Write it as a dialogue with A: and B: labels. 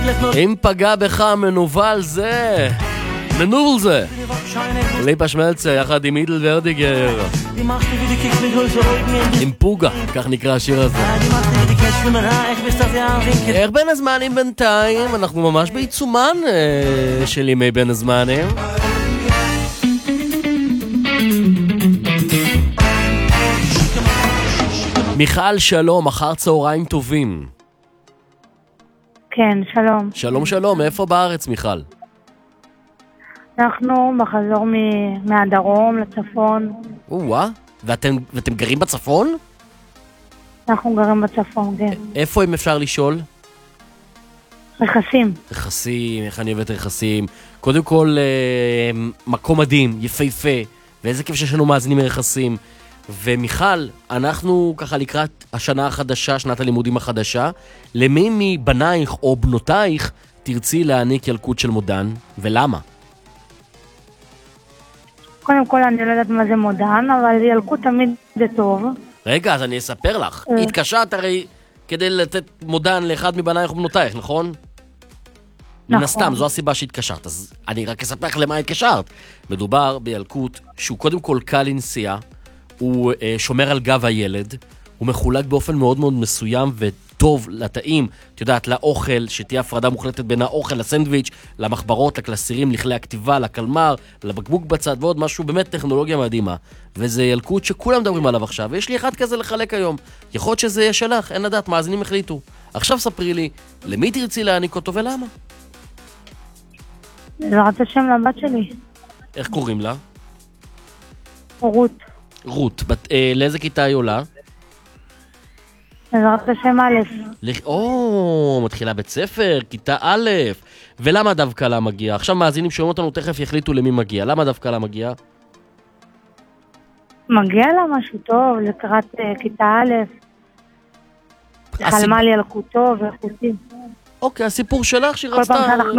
A: אם פגע בך מנוול זה מנול זה ליפה שמלצה יחד עם אידל ורדיגר עם פוגה, כך נקרא השיר הזה. איך בין הזמנים בינתיים? אנחנו ממש בעיצומן של ימי בין הזמנים. מיכל, שלום, אחר צהריים טובים.
B: כן, שלום.
A: שלום שלום, איפה בארץ מיכל?
B: אנחנו בחזור מהדרום לצפון.
A: וואה, ואתם גרים בצפון?
B: אנחנו גרים בצפון, כן.
A: איפה אם אפשר לשאול?
B: רכסים.
A: רכסים, איך אני אוהבת רכסים. קודם כל, מקום מדהים, יפהפה, ואיזה כיף שיש לנו מאזינים מרכסים. ומיכל, אנחנו ככה לקראת השנה החדשה, שנת הלימודים החדשה, למי מבנייך או בנותייך תרצי להעניק ילקוט של מודן, ולמה?
B: קודם כל אני לא יודעת מה זה מודן, אבל ילקוט תמיד זה טוב.
A: רגע, אז אני אספר לך. התקשרת הרי כדי לתת מודן לאחד מבנייך או בנותייך, נכון?
B: נכון.
A: מן הסתם, זו הסיבה שהתקשרת. אז אני רק אספר לך למה התקשרת. מדובר בילקוט שהוא קודם כל קל לנסיעה, הוא שומר על גב הילד, הוא מחולק באופן מאוד מאוד מסוים וטוב לטעים, את יודעת, לאוכל, שתהיה הפרדה מוחלטת בין האוכל, לסנדוויץ', למחברות, לקלסירים, לכלי הכתיבה, לקלמר, לבקבוק בצד ועוד משהו, באמת טכנולוגיה מדהימה. וזה ילקוט שכולם מדברים עליו עכשיו, ויש לי אחד כזה לחלק היום. יכול להיות שזה יהיה שלך, אין לדעת, מאזינים החליטו. עכשיו ספרי לי, למי תרצי להעניק אותו ולמה?
B: בעזרת השם לבת שלי.
A: איך קוראים לה?
B: רות.
A: רות. לאיזה כיתה היא עולה?
B: בעזרת השם א'.
A: מתחילה בית ספר, כיתה א'. ולמה דווקא לה מגיע? עכשיו מאזינים שומעים אותנו תכף יחליטו למי מגיע. למה דווקא לה מגיע?
B: מגיע לה משהו טוב לקראת כיתה א'. חלמה לי על ילקוט טוב ואיכותי.
A: אוקיי, הסיפור שלך שהיא
B: כל פעם
A: רצתה...
B: שאנחנו